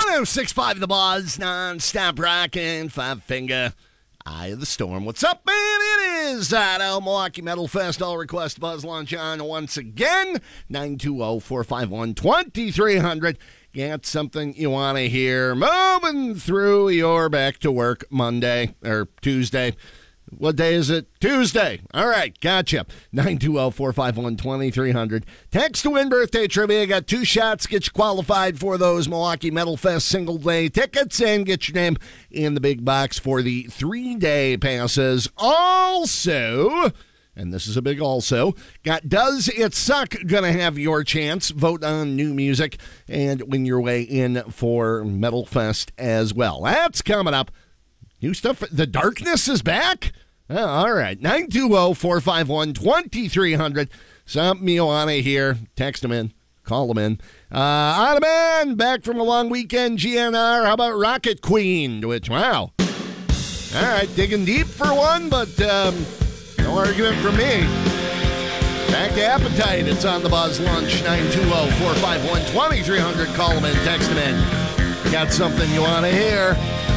106.5 The Buzz, non-stop rockin', Five Finger, Eye of the Storm. What's up, man? It is Milwaukee Metal Fest. All request Buzz Lunch on once again. 920-451-2300. Got something you want to hear. Moving through your back to work Monday or Tuesday. What day is it? Tuesday. All right, gotcha. 920-451-2300. Text to win birthday trivia. Got 2 shots. Get you qualified for those Milwaukee Metal Fest single day tickets and get your name in the big box for the 3-day passes. Also, and this is a big also, got Does It Suck gonna have your chance. Vote on new music and win your way in for Metal Fest as well. That's coming up. New stuff. The Darkness is back? Oh, all right. 920-451-2300. Something you want to hear. Text them in. Call them in. Ottoman, back from a long weekend. GNR. How about Rocket Queen? Which, wow. All right. Digging deep for one, but no argument from me. Back to Appetite. It's on the Buzz Lunch. 920-451-2300. Call them in. Text them in. Got something you want to hear.